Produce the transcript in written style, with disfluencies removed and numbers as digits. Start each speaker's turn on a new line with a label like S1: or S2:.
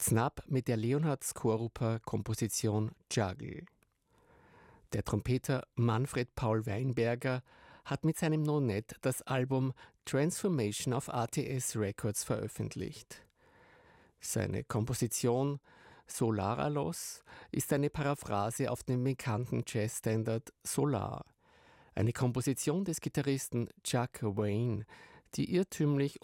S1: Znap mit der Leonhard Skorupa Komposition Juggle. Der Trompeter Manfred Paul Weinberger hat mit seinem Nonet das Album Transformation auf ATS Records veröffentlicht. Seine Komposition Solaralos ist eine Paraphrase auf den bekannten Jazzstandard Solar, eine Komposition des Gitarristen Chuck Wayne, die irrtümlich